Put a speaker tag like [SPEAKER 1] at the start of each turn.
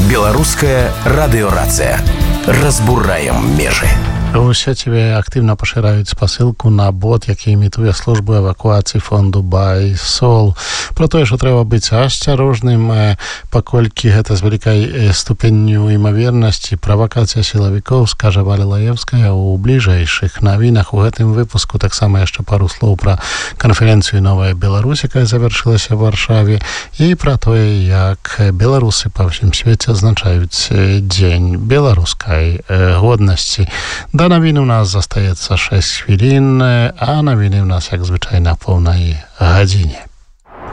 [SPEAKER 1] Белорусская радиорация. Разбураем межи.
[SPEAKER 2] У сеціве актыўна пашыраюць спасылку на бот, які імітуе службу эвакуацыі фонду «Байсол». Про тое, што трэба быць асцярожным, паколькі гэта з вялікай ступенню імавернасці правакацыя сілавікоў, скажа Валя Лаевская у бліжэйшых навінах. У гэтым выпуску таксама яшчэ пару слоў пра канферэнцыю «Новая Беларусь», якая завяршылася ў Варшаве, і пра тое, як беларусы па ўсім свеце адзначаюць дзень беларускай годнасці. Да навін у нас застаецца 6 хвілін, а навіны у нас, як звычайна, поўнай гадзіне.